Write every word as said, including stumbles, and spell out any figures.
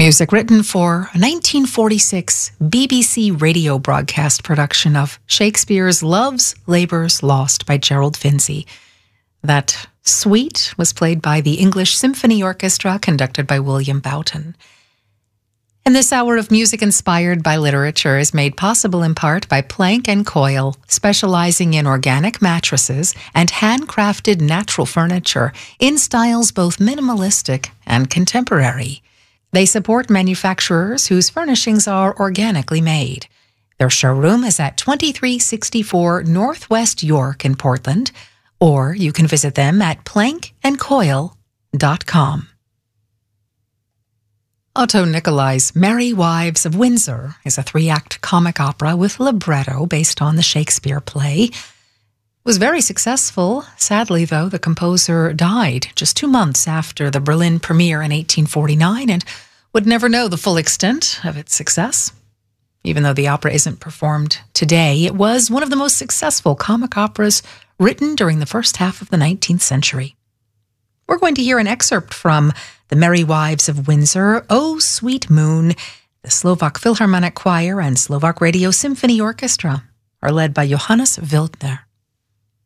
Music written for a nineteen forty-six B B C radio broadcast production of Shakespeare's Love's Labour's Lost by Gerald Finzi. That suite was played by the English Symphony Orchestra, conducted by William Boughton. And this hour of music inspired by literature is made possible in part by Plank and Coil, specializing in organic mattresses and handcrafted natural furniture in styles both minimalistic and contemporary. They support manufacturers whose furnishings are organically made. Their showroom is at twenty-three sixty-four Northwest York in Portland, or you can visit them at plank and coil dot com. Otto Nicolai's Merry Wives of Windsor is a three-act comic opera with libretto based on the Shakespeare play. It was very successful. Sadly, though, the composer died just two months after the Berlin premiere in eighteen forty-nine and would never know the full extent of its success. Even though the opera isn't performed today, it was one of the most successful comic operas written during the first half of the nineteenth century. We're going to hear an excerpt from The Merry Wives of Windsor, O Sweet Moon. The Slovak Philharmonic Choir and Slovak Radio Symphony Orchestra are led by Johannes Wildner.